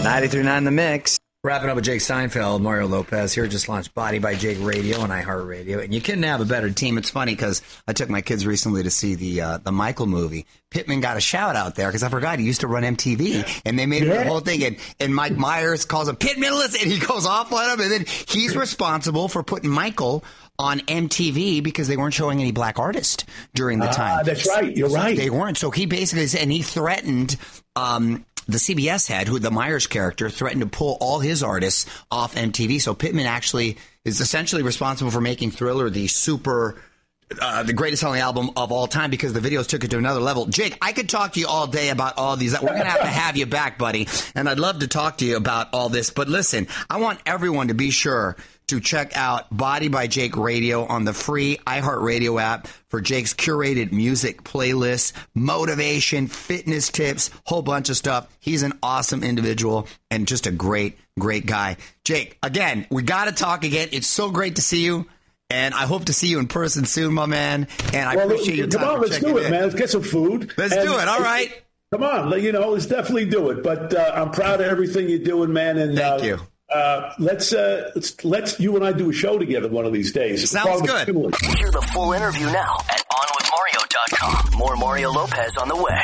93.9 The Mix. Wrapping up with Jake Steinfeld, Mario Lopez here. Just launched Body by Jake Radio on iHeartRadio. And you couldn't have a better team. It's funny because I took my kids recently to see the Michael movie. Pittman got a shout out there because I forgot he used to run MTV. And they made it the whole thing. And Mike Myers calls him, Pittman, listen. And he goes off on him. And then he's responsible for putting Michael on MTV because they weren't showing any black artists during the time. That's right. You're right. They weren't. So he basically said, and he threatened the CBS head, who the Myers character, threatened to pull all his artists off MTV. So Pittman actually is essentially responsible for making Thriller the greatest selling album of all time because the videos took it to another level. Jake, I could talk to you all day about all these. We're going to have you back, buddy. And I'd love to talk to you about all this. But listen, I want everyone to be sure to check out Body by Jake Radio on the free iHeartRadio app for Jake's curated music playlist, motivation, fitness tips, whole bunch of stuff. He's an awesome individual and just a great, great guy. Jake, again, we got to talk again. It's so great to see you. And I hope to see you in person soon, my man. And I appreciate your time. Come on, let's do it, man. Let's get some food. Let's do it. All right. Come on. Let's definitely do it. But I'm proud of everything you're doing, man. And thank you. Let's you and I do a show together one of these days. Sounds good. Hear the full interview now at onwithmario.com. More Mario Lopez on the way.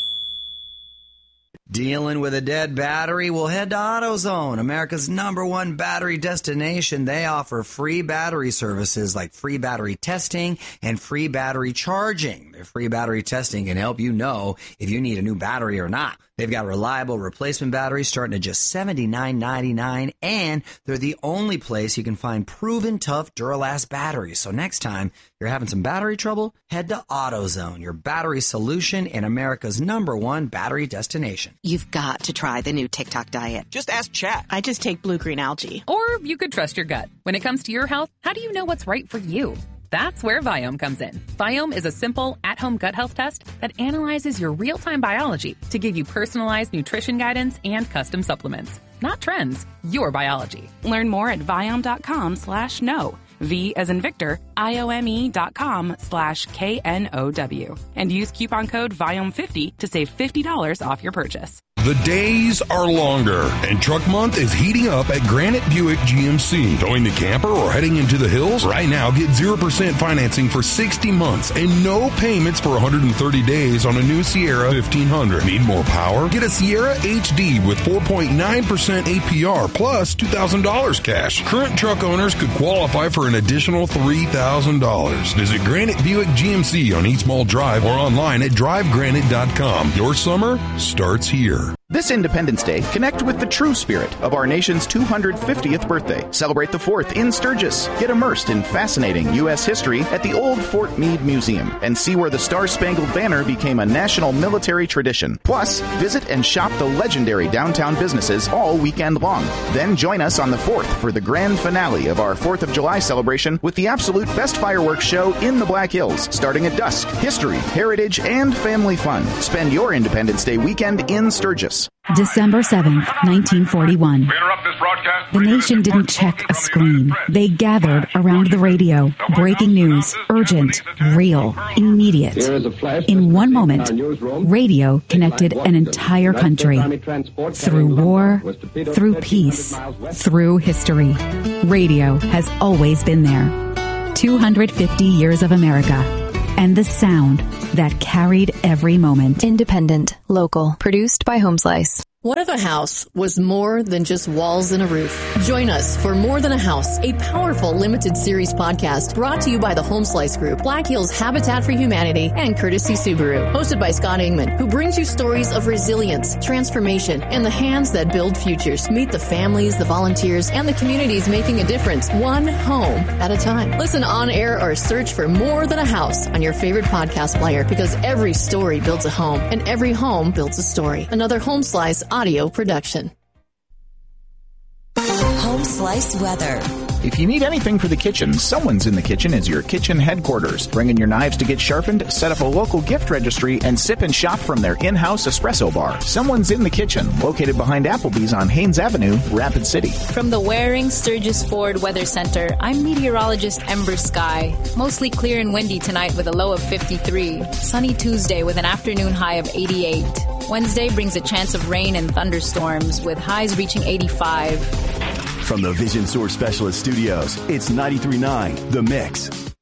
Dealing with a dead battery? Well, head to AutoZone, America's #1 battery destination. They offer free battery services like free battery testing and free battery charging. Their free battery testing can help you know if you need a new battery or not. They've got reliable replacement batteries starting at just $79.99, and they're the only place you can find proven tough Duralast batteries. So next time you're having some battery trouble, head to AutoZone, your battery solution and America's #1 battery destination. You've got to try the new TikTok diet. Just ask Chat. I just take blue-green algae. Or you could trust your gut. When it comes to your health, how do you know what's right for you? That's where Viome comes in. Viome is a simple, at-home gut health test that analyzes your real-time biology to give you personalized nutrition guidance and custom supplements. Not trends, your biology. Learn more at Viome.com/know. V as in Victor, IOME.com/KNOW. And use coupon code VIOME50 to save $50 off your purchase. The days are longer, and Truck Month is heating up at Granite Buick GMC. Towing the camper or heading into the hills? Right now, get 0% financing for 60 months and no payments for 130 days on a new Sierra 1500. Need more power? Get a Sierra HD with 4.9% APR plus $2,000 cash. Current truck owners could qualify for an additional $3,000. Visit Granite Buick GMC on East Mall Drive or online at drivegranite.com. Your summer starts here. This Independence Day, connect with the true spirit of our nation's 250th birthday. Celebrate the 4th in Sturgis. Get immersed in fascinating U.S. history at the Old Fort Meade Museum and see where the Star-Spangled Banner became a national military tradition. Plus, visit and shop the legendary downtown businesses all weekend long. Then join us on the 4th for the grand finale of our 4th of July celebration with the absolute best fireworks show in the Black Hills, starting at dusk. History, heritage, and family fun. Spend your Independence Day weekend in Sturgis. December 7th, 1941. The nation didn't check a screen. They gathered around the radio. Breaking news, urgent, real, immediate. In one moment, radio connected an entire country. Through war, through peace, through history. Radio has always been there. 250 years of America. And the sound that carried every moment. Independent, local, produced by Homeslice. What if a house was more than just walls and a roof? Join us for More Than a House, a powerful limited series podcast brought to you by the Homeslice Group, Black Hills Habitat for Humanity, and Courtesy Subaru. Hosted by Scott Ingman, who brings you stories of resilience, transformation, and the hands that build futures. Meet the families, the volunteers, and the communities making a difference, one home at a time. Listen on air or search for More Than a House on your favorite podcast player, because every story builds a home, and every home builds a story. Another Homeslice audio production. Homeslice. Slice weather. If you need anything for the kitchen, Someone's in the Kitchen is your kitchen headquarters. Bring in your knives to get sharpened, set up a local gift registry, and sip and shop from their in-house espresso bar. Someone's in the Kitchen, located behind Applebee's on Haynes Avenue, Rapid City. From the Waring Sturgis Ford Weather Center, I'm meteorologist Ember Sky. Mostly clear and windy tonight with a low of 53. Sunny Tuesday with an afternoon high of 88. Wednesday brings a chance of rain and thunderstorms with highs reaching 85. From the Vision Source Specialist Studios, it's 93.9 The Mix.